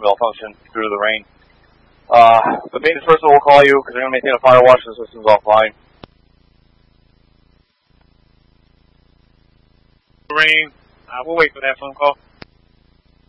malfunction due to the rain. The maintenance person will call you because they're going to maintain a fire watch and the system's offline. Rain, we'll wait for that phone call.